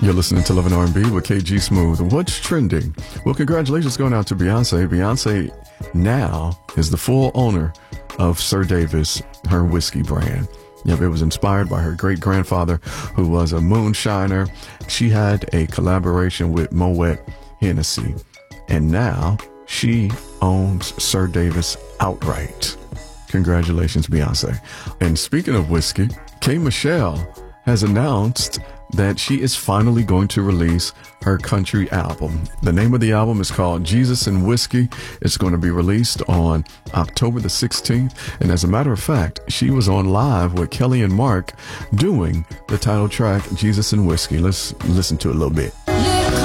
You're listening to Love and R&B with KG Smooth. What's trending? Well, congratulations going out to Beyonce. Beyonce now is the full owner of Sir Davis, her whiskey brand. Yep, it was inspired by her great-grandfather, who was a moonshiner. She had a collaboration with Moet Hennessy, and now she owns Sir Davis outright. Congratulations, Beyonce. And speaking of whiskey, K. Michelle has announced that she is finally going to release her country album. The name of the album is called Jesus and Whiskey. It's going to be released on October the 16th. And as a matter of fact, she was on live with Kelly and Mark doing the title track, Jesus and Whiskey. Let's listen to it a little bit.